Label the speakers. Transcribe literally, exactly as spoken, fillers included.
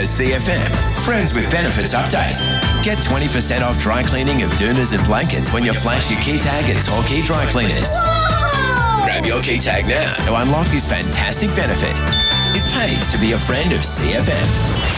Speaker 1: A C F M Friends with Benefits update. Get twenty percent off dry cleaning of doonas and blankets when you flash your key tag at Torquay Dry Cleaners. Whoa! Grab your key tag now to unlock this fantastic benefit. It pays to be a friend of C F M.